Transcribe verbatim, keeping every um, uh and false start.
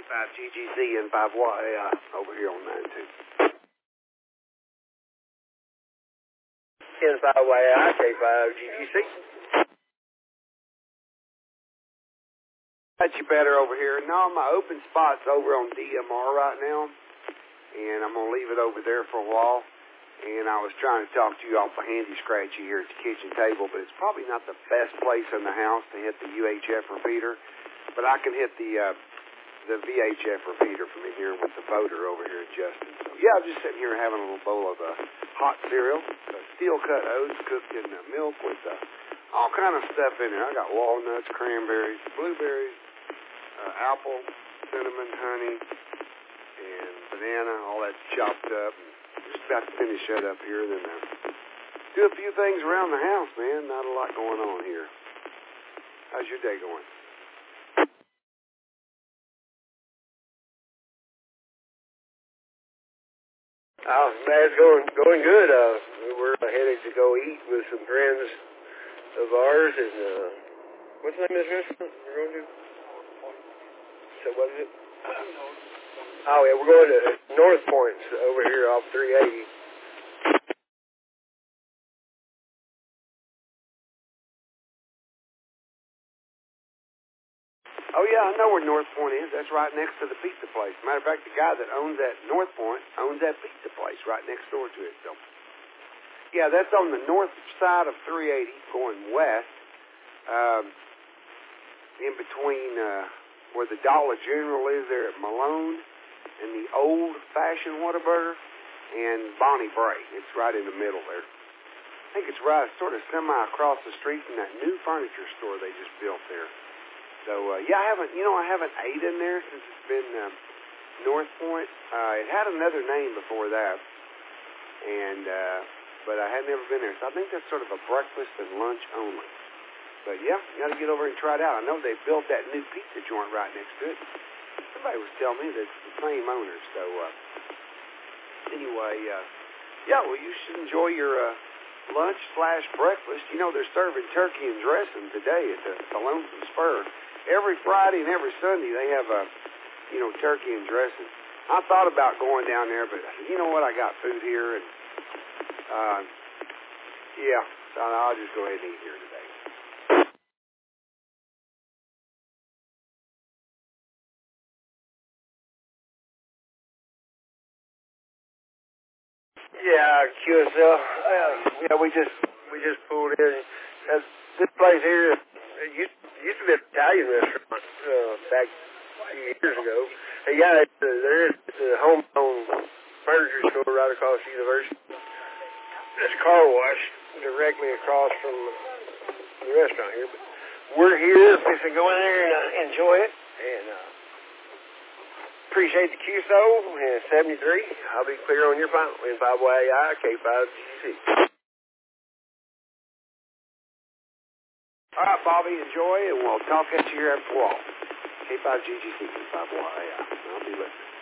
five G G C and five Y A I over here on nine two. N five Y A I, K five G G C. Got you better over here. No, my open spot's over on D M R right now, and I'm going to leave it over there for a while. And I was trying to talk to you off a handy scratchy here at the kitchen table, but it's probably not the best place in the house to hit the U H F repeater. But I can hit the uh, the V H F repeater from in here with the voter over here at Justin. So yeah, I'm just sitting here having a little bowl of uh, hot cereal, uh, steel cut oats cooked in uh, milk with uh, all kind of stuff in there. I got walnuts, cranberries, blueberries, uh, apple, cinnamon, honey, and banana, all that chopped up. Just about to finish that up here, then uh, do a few things around the house, man. Not a lot going on here. How's your day going? Oh, man, it's going going good. Uh, we're headed to go eat with some friends of ours, and uh, what's the name of this restaurant we're going to? So what is it? Oh yeah, we're going to North Points over here off three eighty. Oh, yeah, I know where North Point is. That's right next to the pizza place. Matter of fact, the guy that owns that North Point owns that pizza place right next door to it. So, yeah, that's on the north side of three eighty going west, um, in between uh, where the Dollar General is there at Malone and the old-fashioned Whataburger and Bonnie Bray. It's right in the middle there. I think it's right sort of semi across the street from that new furniture store they just built there. So, uh, yeah, I haven't, you know, I haven't ate in there since it's been uh, North Point. Uh, it had another name before that, and uh, but I had never been there. So I think that's sort of a breakfast and lunch only. But, yeah, you got to get over and try it out. I know they built that new pizza joint right next to it. Somebody was telling me that it's the same owner. So, uh, anyway, uh, yeah, well, you should enjoy your uh, lunch slash breakfast. You know, they're serving turkey and dressing today at the, the Lonesome Spur. Every Friday and every Sunday they have a, you know, turkey and dressing. I thought about going down there, but you know what? I got food here, and uh, yeah, so I'll just go ahead and eat here today. Yeah, Q S L. Uh, yeah, we just we just pulled in. Uh, this place here, it used, used to be an Italian restaurant uh, back a few years ago. Hey, yeah, it's, uh, there is a home-owned furniture store right across the university. There's a car wash directly across from the restaurant here. But we're here, we can go in there and uh, enjoy it. And uh, appreciate the Q S O and seventy-three. I'll be clear on your final. N five Y A I, K five G G C. All right, Bobby, enjoy, and we'll talk at you here after a while. K five G G C, N five Y A I. I'll be listening.